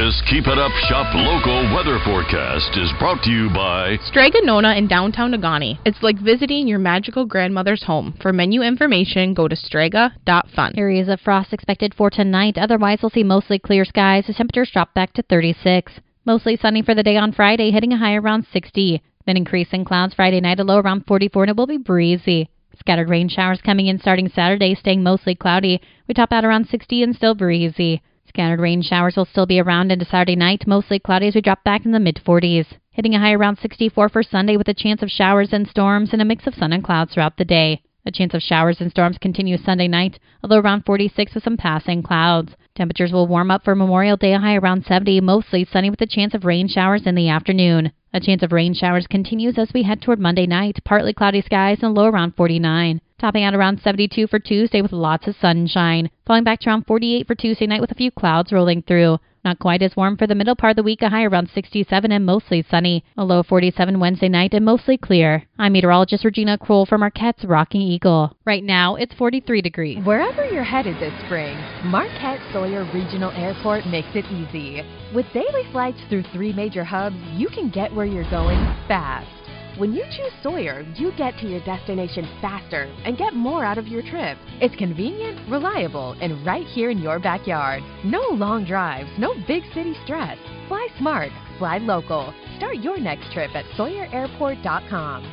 This Keep It Up Shop Local weather forecast is brought to you by Strega Nona in downtown Negaunee. It's like visiting your magical grandmother's home. For menu information, go to strega.fun. Areas of frost expected for tonight. Otherwise, we'll see mostly clear skies. The temperatures drop back to 36. Mostly sunny for the day on Friday, hitting a high around 60. Then increasing clouds Friday night, a low around 44, and it will be breezy. Scattered rain showers coming in starting Saturday, staying mostly cloudy. We top out around 60 and still breezy. Scattered rain showers will still be around into Saturday night, mostly cloudy as we drop back in the mid-40s. Hitting a high around 64 for Sunday with a chance of showers and storms and a mix of sun and clouds throughout the day. A chance of showers and storms continues Sunday night, although around 46 with some passing clouds. Temperatures will warm up for Memorial Day, a high around 70, mostly sunny with a chance of rain showers in the afternoon. A chance of rain showers continues as we head toward Monday night, partly cloudy skies and low around 49. Topping out around 72 for Tuesday with lots of sunshine. Falling back to around 48 for Tuesday night with a few clouds rolling through. Not quite as warm for the middle part of the week, a high around 67 and mostly sunny. A low 47 Wednesday night and mostly clear. I'm meteorologist Regina Kroll from Marquette's Rocking Eagle. Right now, it's 43 degrees. Wherever you're headed this spring, Marquette Sawyer Regional Airport makes it easy. With daily flights through 3 major hubs, you can get where you're going fast. When you choose Sawyer, you get to your destination faster and get more out of your trip. It's convenient, reliable, and right here in your backyard. No long drives, no big city stress. Fly smart, fly local. Start your next trip at SawyerAirport.com.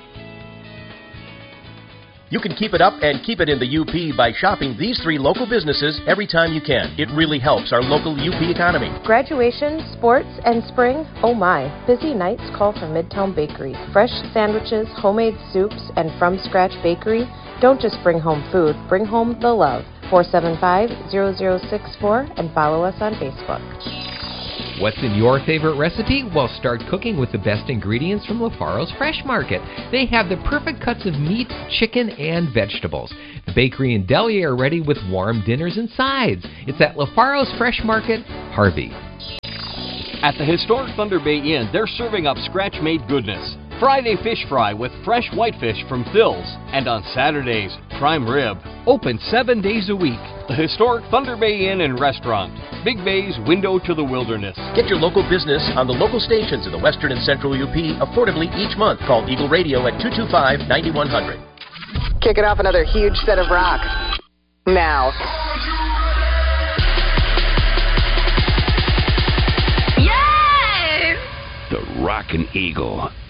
You can keep it up and keep it in the UP by shopping these 3 local businesses every time you can. It really helps our local UP economy. Graduation, sports, and spring, oh my. Busy nights call for Midtown Bakery. Fresh sandwiches, homemade soups, and from-scratch bakery. Don't just bring home food, bring home the love. 475-0064 and follow us on Facebook. What's in your favorite recipe? Well, start cooking with the best ingredients from LaFaro's Fresh Market. They have the perfect cuts of meat, chicken, and vegetables. The bakery and deli are ready with warm dinners and sides. It's at LaFaro's Fresh Market, Harvey. At the historic Thunder Bay Inn, they're serving up scratch-made goodness. Friday fish fry with fresh whitefish from Phil's. And on Saturdays, prime rib. Open 7 days a week. The historic Thunder Bay Inn and Restaurant. Big Bay's window to the wilderness. Get your local business on the local stations in the western and central UP affordably each month. Call Eagle Radio at 225-9100. Kicking off another huge set of rock. Now. the Rockin' Eagle.